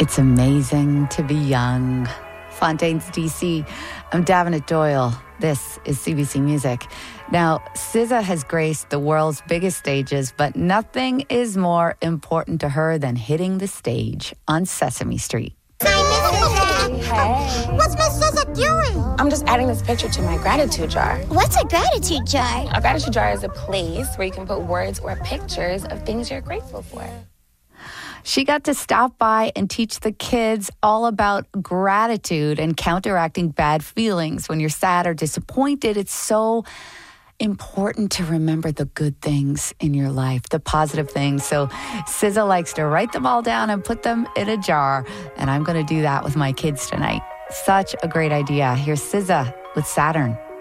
It's amazing to be young. Fontaines, D.C. I'm Davenant Doyle. This is CBC Music. Now, SZA has graced the world's biggest stages, but nothing is more important to her than hitting the stage on Sesame Street. Hey. What's Miss SZA doing? I'm just adding this picture to my gratitude jar. What's a gratitude jar? A gratitude jar is a place where you can put words or pictures of things you're grateful for. She got to stop by and teach the kids all about gratitude and counteracting bad feelings. When you're sad or disappointed, it's so important to remember the good things in your life, the positive things. So SZA likes to write them all down and put them in a jar. And I'm going to do that with my kids tonight. Such a great idea. Here's SZA with Saturn.